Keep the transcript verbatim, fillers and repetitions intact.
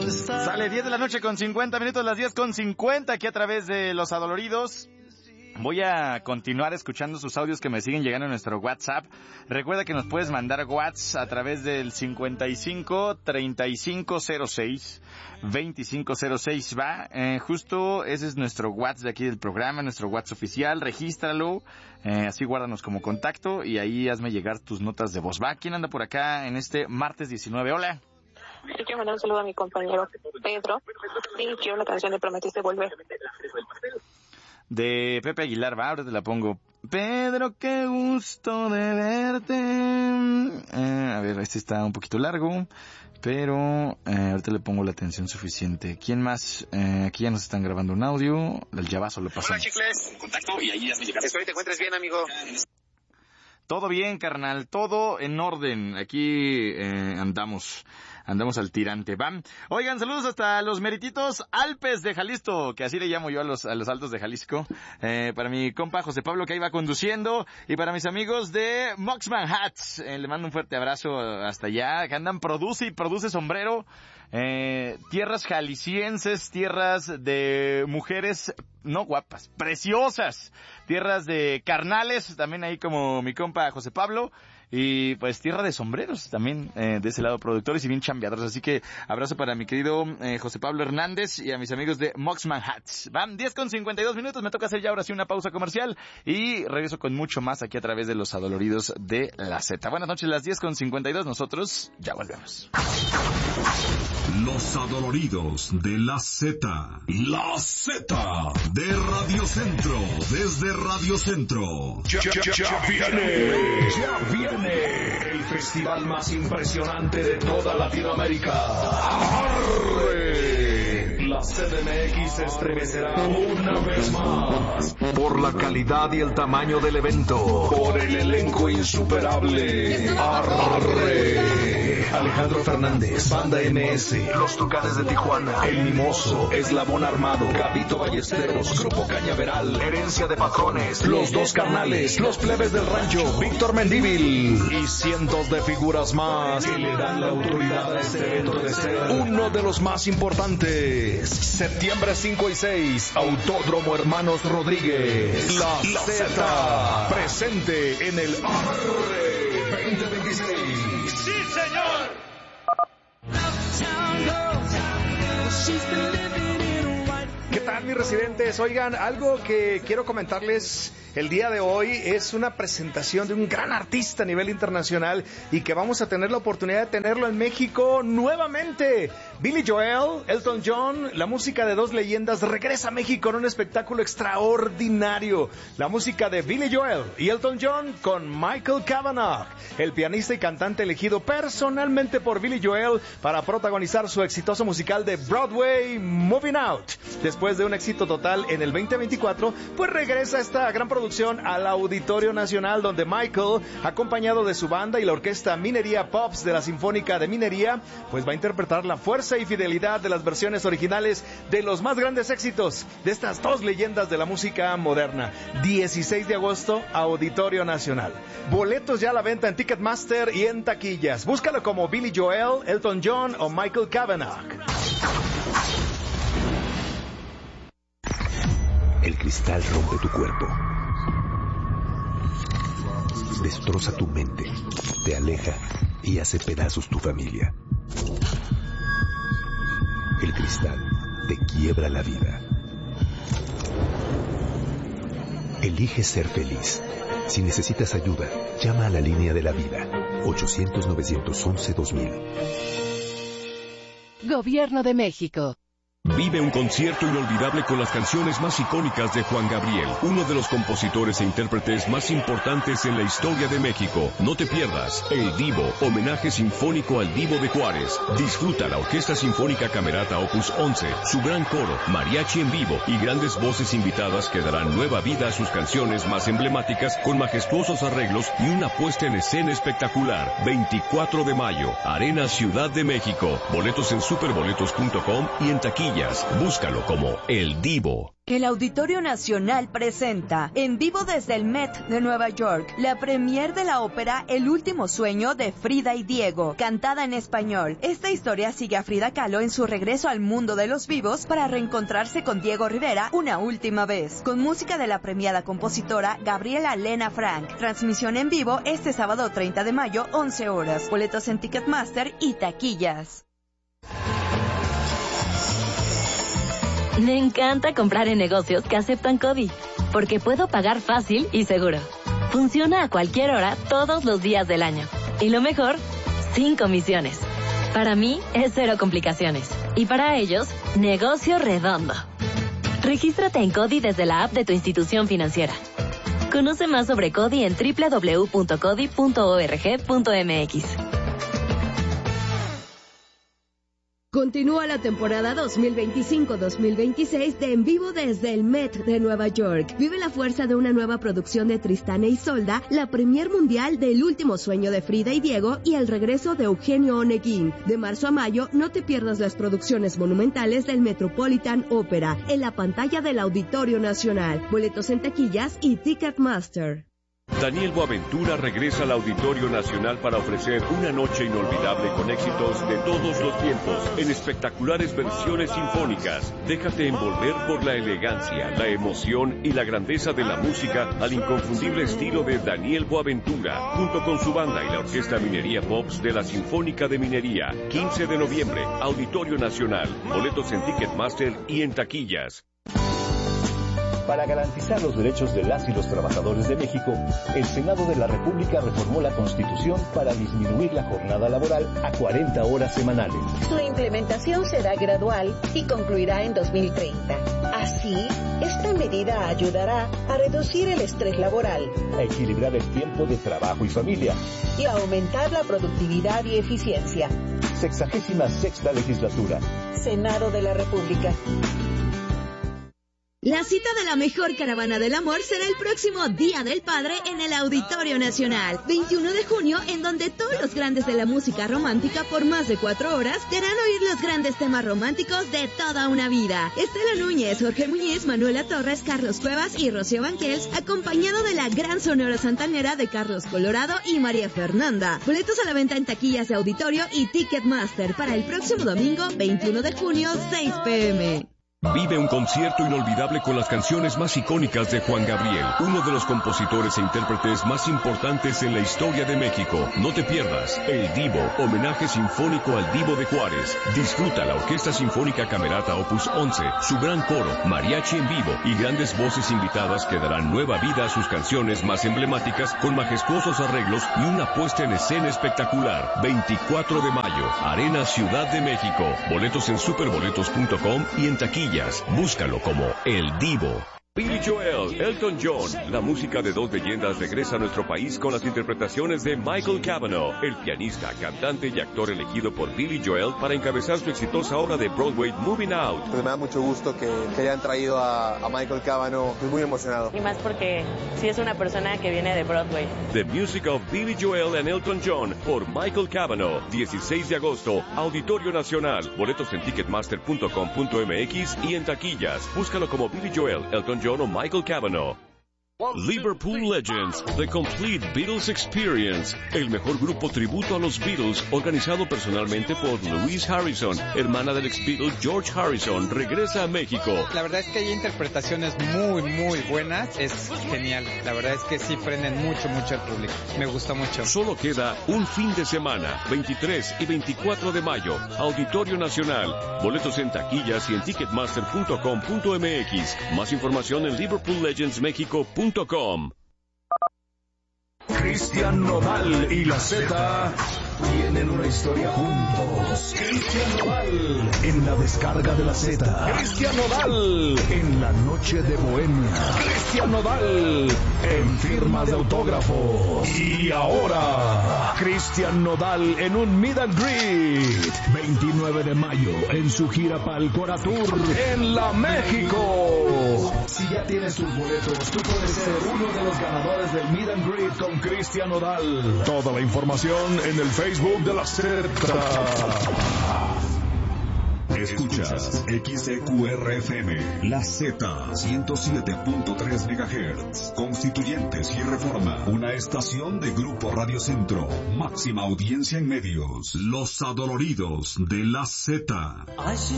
Sale diez de la noche con cincuenta minutos, las diez con cincuenta aquí a través de Los Adoloridos. Voy a continuar escuchando sus audios que me siguen llegando en nuestro WhatsApp. Recuerda que nos puedes mandar WhatsApp a través del cincuenta y cinco, treinta y cinco cero seis, veinticinco cero seis. Va, eh, justo ese es nuestro WhatsApp de aquí del programa, nuestro WhatsApp oficial. Regístralo, eh, así guárdanos como contacto y ahí hazme llegar tus notas de voz. Va, ¿quién anda por acá en este martes diecinueve? Hola. Yo quiero mandar un saludo a mi compañero Pedro y quiero la canción de Prometiste Volver. De Pepe Aguilar, va, ahora te la pongo. Pedro, qué gusto de verte. Eh, a ver, este está un poquito largo, pero eh, ahorita le pongo la atención suficiente. ¿Quién más? Eh, aquí ya nos están grabando un audio. El llavazo lo pasamos. Hola, chicles. Contacto y ahí ya me llegaste. Espero que te encuentres bien, amigo. Todo bien, carnal, todo en orden. Aquí eh, andamos, andamos al tirante, ¿va? Oigan, saludos hasta los merititos Alpes de Jalisco, que así le llamo yo a los a los altos de Jalisco. Eh, para mi compa José Pablo, que ahí va conduciendo, y para mis amigos de Moxman Hats, eh, le mando un fuerte abrazo hasta allá, que andan produce y produce sombrero. Eh, tierras jaliscienses, tierras de mujeres no guapas, preciosas, tierras de carnales, también ahí como mi compa José Pablo, y pues tierra de sombreros también, eh, de ese lado productores y bien chambeadores, así que abrazo para mi querido eh, José Pablo Hernández y a mis amigos de Moxman Hats. Van diez con cincuenta y dos minutos, me toca hacer ya ahora sí una pausa comercial y regreso con mucho más aquí a través de Los Adoloridos de la Z. Buenas noches, las diez con cincuenta y dos, nosotros ya volvemos. Los Adoloridos de la Z. La Z de Radio Centro. Desde Radio Centro. Ya, ya, ya, ya viene. Ya viene el festival más impresionante de toda Latinoamérica. ¡Arre! La C D M X se estremecerá una vez más. Por la calidad y el tamaño del evento. Por el elenco insuperable. ¡Arre! Alejandro Fernández, Banda M S, Los Tucanes de Tijuana, El Mimoso, Eslabón Armado, Gabito Ballesteros, Grupo Cañaveral, Herencia de Patrones, Los Dos Carnales, Los Plebes del Rancho, Víctor Mendívil y cientos de figuras más que le dan la autoridad a este evento de ser uno de los más importantes. Septiembre cinco y seis, Autódromo Hermanos Rodríguez. La, la Z, presente en el Arre veinte veintiséis. ¡Sí, señor! ¿Qué tal, mis residentes? Oigan, algo que quiero comentarles el día de hoy es una presentación de un gran artista a nivel internacional y que vamos a tener la oportunidad de tenerlo en México nuevamente. Billy Joel, Elton John, la música de dos leyendas regresa a México en un espectáculo extraordinario. La música de Billy Joel y Elton John con Michael Cavanagh, el pianista y cantante elegido personalmente por Billy Joel para protagonizar su exitoso musical de Broadway, Moving Out. Después de un éxito total en el veinte veinticuatro, pues regresa esta gran producción al Auditorio Nacional, donde Michael, acompañado de su banda y la orquesta Minería Pops de la Sinfónica de Minería, pues va a interpretar la fuerza y fidelidad de las versiones originales de los más grandes éxitos de estas dos leyendas de la música moderna. dieciséis de agosto, Auditorio Nacional. Boletos ya a la venta en Ticketmaster y en taquillas. Búscalo como Billy Joel, Elton John o Michael Cavanagh. El cristal rompe tu cuerpo, destroza tu mente, te aleja y hace pedazos tu familia. El cristal te quiebra la vida. Elige ser feliz. Si necesitas ayuda, llama a la línea de la vida. ochocientos, novecientos once, dos mil. Gobierno de México. Vive un concierto inolvidable con las canciones más icónicas de Juan Gabriel, uno de los compositores e intérpretes más importantes en la historia de México. No te pierdas El Divo, homenaje sinfónico al Divo de Juárez. Disfruta la Orquesta Sinfónica Camerata Opus once, su gran coro, mariachi en vivo y grandes voces invitadas que darán nueva vida a sus canciones más emblemáticas con majestuosos arreglos y una puesta en escena espectacular. veinticuatro de mayo, Arena Ciudad de México. Boletos en superboletos punto com y en taquilla taquillas, búscalo como El Divo. El Auditorio Nacional presenta, en vivo desde el Met de Nueva York, la premier de la ópera El último sueño de Frida y Diego, cantada en español. Esta historia sigue a Frida Kahlo en su regreso al mundo de los vivos para reencontrarse con Diego Rivera una última vez, con música de la premiada compositora Gabriela Lena Frank. Transmisión en vivo este sábado treinta de mayo, once horas. Boletos en Ticketmaster y taquillas. Me encanta comprar en negocios que aceptan CODI, porque puedo pagar fácil y seguro. Funciona a cualquier hora, todos los días del año. Y lo mejor, sin comisiones. Para mí, es cero complicaciones. Y para ellos, negocio redondo. Regístrate en CODI desde la app de tu institución financiera. Conoce más sobre CODI en doble u doble u doble u punto codi punto org punto m x. Continúa la temporada dos mil veinticinco dos mil veintiséis de En Vivo desde el Met de Nueva York. Vive la fuerza de una nueva producción de Tristán e Isolda, la premier mundial de El último sueño de Frida y Diego y el regreso de Eugenio Oneguín. De marzo a mayo, no te pierdas las producciones monumentales del Metropolitan Opera en la pantalla del Auditorio Nacional. Boletos en taquillas y Ticketmaster. Daniel Boaventura regresa al Auditorio Nacional para ofrecer una noche inolvidable con éxitos de todos los tiempos en espectaculares versiones sinfónicas. Déjate envolver por la elegancia, la emoción y la grandeza de la música al inconfundible estilo de Daniel Boaventura, junto con su banda y la Orquesta Minería Pops de la Sinfónica de Minería. quince de noviembre, Auditorio Nacional. Boletos en Ticketmaster y en taquillas. Para garantizar los derechos de las y los trabajadores de México, el Senado de la República reformó la Constitución para disminuir la jornada laboral a cuarenta horas semanales. Su implementación será gradual y concluirá en dos mil treinta. Así, esta medida ayudará a reducir el estrés laboral, a equilibrar el tiempo de trabajo y familia y a aumentar la productividad y eficiencia. Sexagésima sexta legislatura. Senado de la República. La cita de la mejor caravana del amor será el próximo Día del Padre en el Auditorio Nacional, veintiuno de junio, en donde todos los grandes de la música romántica por más de cuatro horas te harán oír los grandes temas románticos de toda una vida. Estela Núñez, Jorge Muñiz, Manuela Torres, Carlos Cuevas y Rocío Banquels, acompañado de la gran sonora santanera de Carlos Colorado y María Fernanda. Boletos a la venta en taquillas de Auditorio y Ticketmaster para el próximo domingo, veintiuno de junio, seis pe eme. Vive un concierto inolvidable con las canciones más icónicas de Juan Gabriel, uno de los compositores e intérpretes más importantes en la historia de México. No te pierdas El Divo, homenaje sinfónico al Divo de Juárez. Disfruta la Orquesta Sinfónica Camerata Opus once, su gran coro, mariachi en vivo y grandes voces invitadas que darán nueva vida a sus canciones más emblemáticas con majestuosos arreglos y una puesta en escena espectacular. veinticuatro de mayo, Arena Ciudad de México. Boletos en superboletos punto com y en taquilla. Búscalo como El Divo. Billy Joel, Elton John, la música de dos leyendas regresa a nuestro país con las interpretaciones de Michael Cavanaugh, el pianista, cantante y actor elegido por Billy Joel para encabezar su exitosa obra de Broadway Moving Out. Pues me da mucho gusto que, que hayan traído a, a Michael Cavanaugh, estoy muy emocionado. Y más porque sí es una persona que viene de Broadway. The Music of Billy Joel and Elton John por Michael Cavanaugh, dieciséis de agosto, Auditorio Nacional. Boletos en ticketmaster punto com punto m x y en taquillas. Búscalo como Billy Joel, Elton John o Michael Cavanaugh. Liverpool Legends, The Complete Beatles Experience, el mejor grupo tributo a los Beatles, organizado personalmente por Louise Harrison, hermana del ex Beatle George Harrison, regresa a México. La verdad es que hay interpretaciones muy, muy buenas, es genial, la verdad es que sí prenden mucho, mucho al público, me gustó mucho. Solo queda un fin de semana, veintitrés y veinticuatro de mayo, Auditorio Nacional, boletos en taquillas y en ticketmaster punto com punto m x, más información en liverpool legends mexico punto com. Cristian Nodal y la Z tienen una historia juntos. Cristian Nodal en la descarga de la Z. Cristian Nodal en la noche de Bohemia. Cristian Nodal en firma de autógrafos. Y ahora, Cristian Nodal en un meet and greet. veintinueve de mayo en su gira Palcora Tour en la México. Si ya tienes tus boletos, tú puedes ser uno de los ganadores del meet and greet con Cristian Nodal. Toda la información en el Facebook de la Z. Escuchas X E Q R F M, La Z, ciento siete punto tres megahertz. Constituyentes y Reforma, una estación de Grupo Radio Centro. Máxima audiencia en medios. Los adoloridos de La Z.